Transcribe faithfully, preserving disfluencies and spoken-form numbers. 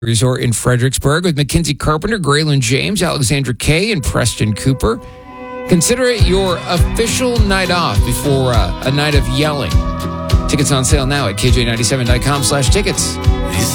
Resort in Fredericksburg with Mackenzie Carpenter, Graylin James, Alexandra Kay, and Preston Cooper. Consider it your official night off before uh, a night of yelling. Tickets on sale now at K J ninety-seven dot com slash tickets.